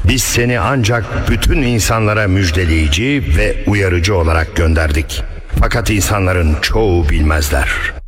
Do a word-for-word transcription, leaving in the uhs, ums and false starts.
Biz seni ancak bütün insanlara müjdeleyici ve uyarıcı olarak gönderdik. Fakat insanların çoğu bilmezler.